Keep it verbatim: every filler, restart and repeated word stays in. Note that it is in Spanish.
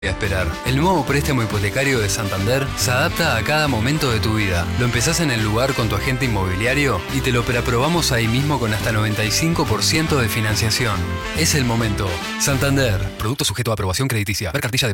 A esperar. El nuevo préstamo hipotecario de Santander se adapta a cada momento de tu vida. Lo empezás en el lugar con tu agente inmobiliario y te lo preaprobamos ahí mismo con hasta noventa y cinco por ciento de financiación. Es el momento. Santander. Producto sujeto a aprobación crediticia. Ver cartilla de